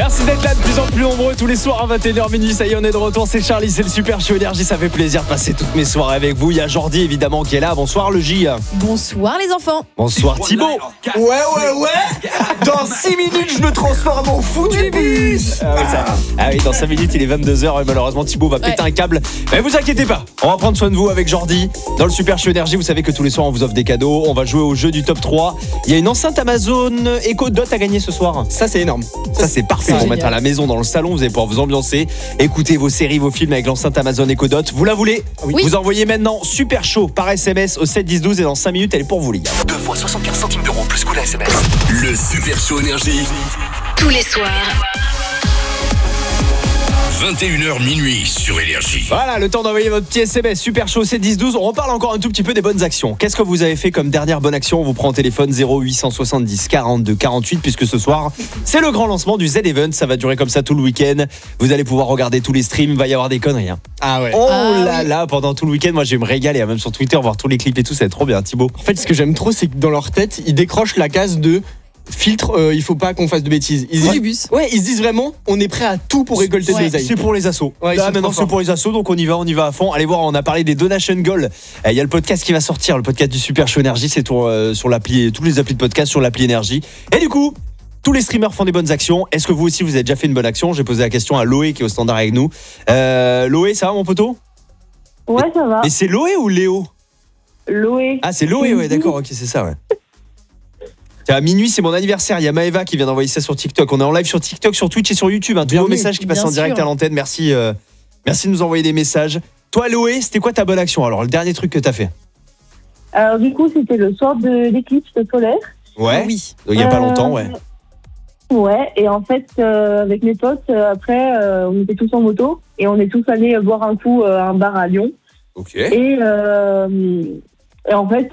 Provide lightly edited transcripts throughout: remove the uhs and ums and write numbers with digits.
Merci d'être là de plus en plus nombreux tous les soirs à 21h minuit. Ça y est, on est de retour. C'est Charlie, c'est le Super Show Énergie. Ça fait plaisir de passer toutes mes soirées avec vous. Il y a Jordi évidemment qui est là. Bonsoir le J. Bonsoir les enfants. Bonsoir Thibaut. Ouais. Dans 6 minutes, je me transforme en fou du bus. Ah oui, dans 5 minutes, il est 22h et malheureusement Thibaut va péter un câble. Mais vous inquiétez pas, on va prendre soin de vous avec Jordi. Dans le Super Show Énergie, vous savez que tous les soirs on vous offre des cadeaux. On va jouer au jeu du top 3. Il y a une enceinte Amazon Echo Dot à gagner ce soir. Ça, c'est énorme. Ça c'est parfait pour mettre à la maison, dans le salon. Vous allez pouvoir vous ambiancer, écouter vos séries, vos films avec l'enceinte Amazon Echo Dot. Vous la voulez? Oui. Vous envoyez maintenant Super Show par SMS au 7 10 12 et dans 5 minutes elle est pour vous les gars. 2 fois 75 centimes d'euros plus coût la SMS. Le Super Show Énergie. Tous les soirs. 21h minuit sur Énergie. Voilà, le temps d'envoyer votre petit SMS Super Show 7 10 12. On reparle encore un tout petit peu des bonnes actions. Qu'est-ce que vous avez fait comme dernière bonne action? On vous prend au téléphone 0870 42 48 puisque ce soir, c'est le grand lancement du Z-Event. Ça va durer comme ça tout le week-end. Vous allez pouvoir regarder tous les streams. Il va y avoir des conneries. Ah ouais. Oh là là, pendant tout le week-end, moi je vais me régaler. Même sur Twitter, voir tous les clips et tout, ça va être trop bien. Thibaut. En fait, ce que j'aime trop, c'est que dans leur tête, ils décrochent la case de filtre, il faut pas qu'on fasse de bêtises. Ils Du bus. Ouais, ils se disent vraiment, on est prêt à tout pour récolter de l'oseille. C'est pour les assos. Ouais, Là maintenant c'est pour les assos, donc on y va à fond. Allez voir, on a parlé des donation goals. Il y a le podcast qui va sortir, le podcast du Super Show Énergie, c'est sur l'appli, toutes les applis de podcast sur l'appli Énergie. Et du coup, tous les streamers font des bonnes actions. Est-ce que vous aussi vous avez déjà fait une bonne action? J'ai posé la question à Loé qui est au standard avec nous. Loé, ça va mon poteau? Ouais, ça va. Mais c'est Loé ou Léo? Loé. Ah, c'est Loé, ouais, d'accord, ok, c'est ça, ouais. À minuit, c'est mon anniversaire. Il y a Maëva qui vient d'envoyer ça sur TikTok. On est en live sur TikTok, sur Twitch et sur YouTube. Tous vos messages qui passent bien en direct sûr. à l'antenne. Merci, merci de nous envoyer des messages. Toi, Loé, c'était quoi ta bonne action? Alors, le dernier truc que t'as fait? Alors, du coup, c'était le soir de l'éclipse solaire. Ouais. Oui. Il y a pas longtemps, ouais. Ouais, et en fait, avec mes potes, après, on était tous en moto et on est tous allés boire un coup à un bar à Lyon. Ok. Et en fait,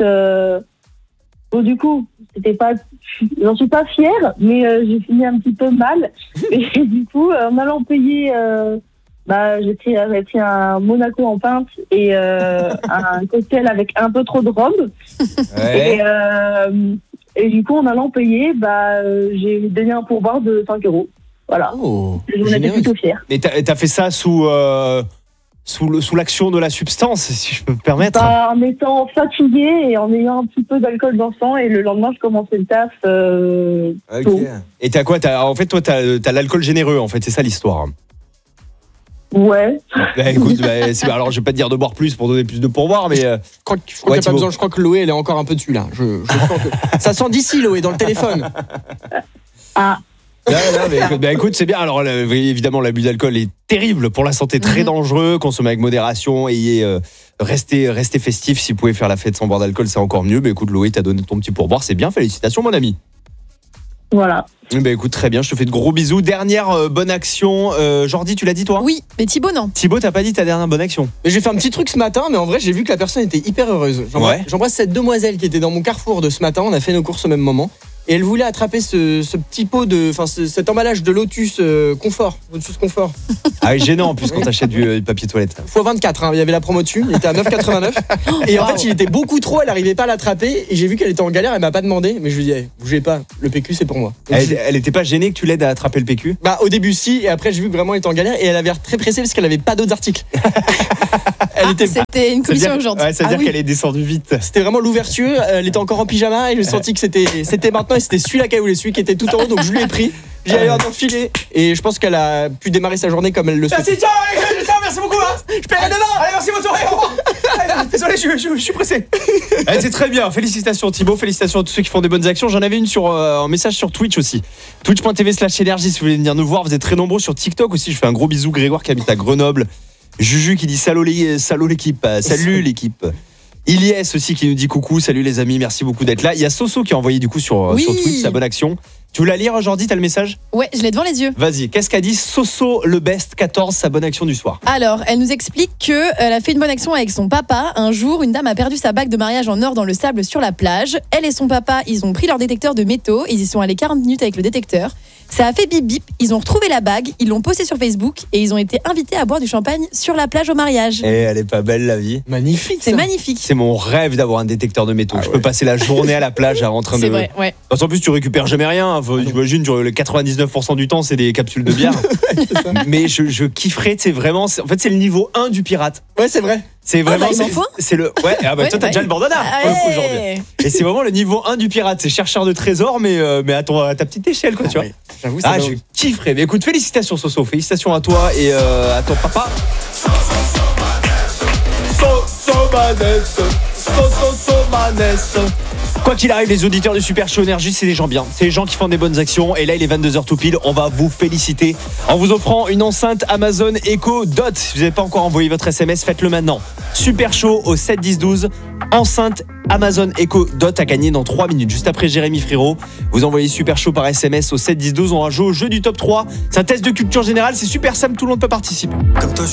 bon, du coup, j'en suis pas fière, mais j'ai fini un petit peu mal. Et du coup, en allant payer, j'ai pris un Monaco en pinte et un cocktail avec un peu trop de rhum. Ouais. Et du coup, en allant payer, j'ai donné un pourboire de 5 €. Voilà. Oh, J'en étais généreux. plutôt fière. Mais t'as fait ça sous l'action de la substance, si je peux me permettre. En étant fatiguée et en ayant un petit peu d'alcool dans le sang, et le lendemain, je commençais le taf. tôt. Ok. Et t'as quoi? En fait, toi, t'as l'alcool généreux, en fait, c'est ça l'histoire. Ouais. Bah, écoute, alors je vais pas te dire de boire plus pour donner plus de pourboire, mais Je crois qu'il n'y a pas Thibaut. besoin. Je crois que Loé, elle est encore un peu dessus là. Je sens que... Ça sent d'ici, Loé, dans le téléphone. Ah. Non, mais écoute, c'est bien. Alors évidemment, l'abus d'alcool est terrible pour la santé, très dangereux. Consommez avec modération et restez festif. Si vous pouvez faire la fête sans boire d'alcool, c'est encore mieux. Mais écoute, Loé, t'as donné ton petit pourboire, c'est bien. Félicitations, mon ami. Voilà. Bah écoute, très bien. Je te fais de gros bisous. Dernière bonne action. Jordi, tu l'as dit toi? Oui, mais Thibaut non. Thibaut, t'as pas dit ta dernière bonne action? Mais j'ai fait un petit truc ce matin, mais en vrai, j'ai vu que la personne était hyper heureuse. J'embrasse cette demoiselle qui était dans mon carrefour de ce matin. On a fait nos courses au même moment. Et elle voulait attraper ce petit pot cet emballage de Lotus Confort. Lotus Confort. Ah, gênant en plus quand t'achètes du papier toilette. x24, hein, il y avait la promo dessus, il était à 9,89. Et en fait, il était beaucoup trop, elle n'arrivait pas à l'attraper. Et j'ai vu qu'elle était en galère, elle m'a pas demandé. Mais je lui ai dit, bougez pas, le PQ c'est pour moi. Donc, Elle était pas gênée que tu l'aides à attraper le PQ? au début si, et après j'ai vu que vraiment elle était en galère. Et elle avait l'air très pressée parce qu'elle avait pas d'autres articles. C'était une commission aujourd'hui. Ouais, ça veut dire qu'elle est descendue vite. C'était vraiment l'ouverture, elle était encore en pyjama et j'ai senti que c'était maintenant et c'était celui-là qu'elle voulait, celui qui était tout en haut, donc je lui ai pris. J'ai allé en enfiler et je pense qu'elle a pu démarrer sa journée comme elle le souhaitait. Merci beaucoup. Je paierai demain. Allez, merci, bonne soirée. Désolé, je suis pressé. C'est très bien. Félicitations Thibaut, félicitations à tous ceux qui font des bonnes actions. J'en avais une un message sur Twitch aussi. Twitch.tv/énergie si vous voulez venir nous voir. Vous êtes très nombreux sur TikTok aussi. Je fais un gros bisou. Grégoire qui habite à Grenoble. Juju qui dit salut l'équipe. Salut l'équipe. Ilyes aussi qui nous dit coucou, salut les amis, merci beaucoup d'être là. Il y a Soso qui a envoyé du coup sur Twitch sa bonne action. Tu veux la lire aujourd'hui, t'as le message? Ouais, je l'ai devant les yeux. Vas-y, qu'est-ce qu'a dit Soso le best 14, sa bonne action du soir? Alors, elle nous explique qu'elle a fait une bonne action avec son papa. Un jour, une dame a perdu sa bague de mariage en or dans le sable sur la plage. Elle et son papa, ils ont pris leur détecteur de métaux. Ils y sont allés 40 minutes avec le détecteur. Ça a fait bip bip, ils ont retrouvé la bague, ils l'ont postée sur Facebook et ils ont été invités à boire du champagne sur la plage au mariage. Et elle est pas belle la vie. Magnifique. C'est ça. magnifique. C'est mon rêve d'avoir un détecteur de métaux. Je peux passer la journée à la plage en train de. C'est vrai, ouais. En plus, tu récupères jamais rien. J'imagine, le 99% du temps, c'est des capsules de bière. Mais je kifferais, tu sais, vraiment. En fait, c'est le niveau 1 du pirate. Ouais, c'est vrai. C'est vraiment. bah, il m'en faut un. C'est le. Ouais, ah bah, Ouais, toi, t'as ouais. déjà le bandana pour le coup, aujourd'hui. Et c'est vraiment le niveau 1 du pirate. C'est chercheur de trésors, mais à ta petite échelle, quoi, tu vois. Ouais. J'avoue, ça Ah, va. je kifferais. Mais écoute, félicitations, Soso. Félicitations à toi et à ton papa. Quoi qu'il arrive, les auditeurs du Super Show Énergie, c'est des gens bien. C'est des gens qui font des bonnes actions. Et là, il est 22h tout pile. On va vous féliciter en vous offrant une enceinte Amazon Echo Dot. Si vous n'avez pas encore envoyé votre SMS, faites-le maintenant. Super Show au 7 10 12. Enceinte Amazon Echo Dot à gagner dans 3 minutes. Juste après Jérémy Frérot, vous envoyez Super Show par SMS au 7 10 12. On va jouer au jeu du top 3. C'est un test de culture générale. C'est super simple. Tout le monde peut participer.